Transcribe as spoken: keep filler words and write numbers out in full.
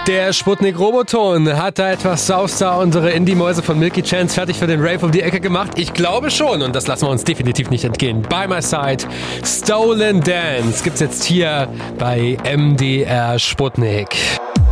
Der Sputnik-Roboton hat da etwas Saustar unsere Indie-Mäuse von Milky Chance fertig für den Rave um die Ecke gemacht? Ich glaube schon und das lassen wir uns definitiv nicht entgehen. By My Side, Stolen Dance gibt's jetzt hier bei M D R Sputnik.